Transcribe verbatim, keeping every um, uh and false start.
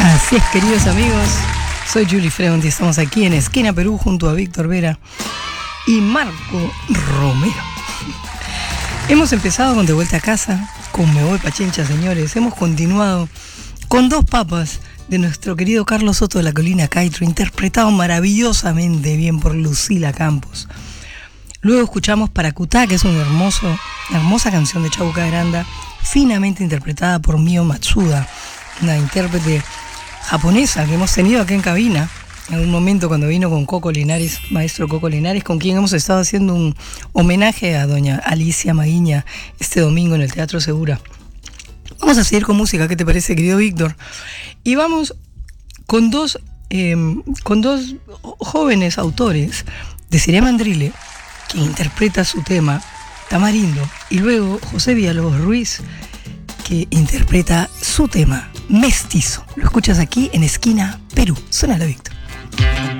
Así es, queridos amigos, soy Julie Freund y estamos aquí en Esquina Perú junto a Víctor Vera y Marco Romero. Hemos empezado con De Vuelta a Casa, con Me Voy Pachincha, señores. Hemos continuado con Dos Papas de nuestro querido Carlos Soto de la Colina Caitro, interpretado maravillosamente bien por Lucila Campos. Luego escuchamos Paracutá, que es una hermoso, hermosa canción de Chabuca Granda, finamente interpretada por Mio Matsuda, una intérprete japonesa que hemos tenido aquí en cabina en un momento cuando vino con Coco Linares, maestro Coco Linares, con quien hemos estado haciendo un homenaje a doña Alicia Maguiña este domingo en el Teatro Segura. Vamos a seguir con música, ¿qué te parece, querido Víctor? Y vamos con dos, eh, con dos jóvenes autores, de Siria Mandrile, quien interpreta su tema Tamarindo, y luego José Villalobos Ruiz, que interpreta su tema Mestizo. Lo escuchas aquí en Esquina Perú. Suénalo, Víctor.